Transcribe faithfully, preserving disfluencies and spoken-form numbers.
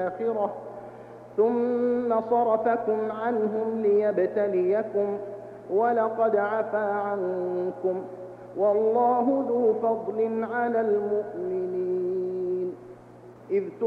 الآخرة ثم صرفكم عنهم ليبتليكم ولقد عفا عنكم والله ذو فضل على المؤمنين. إذ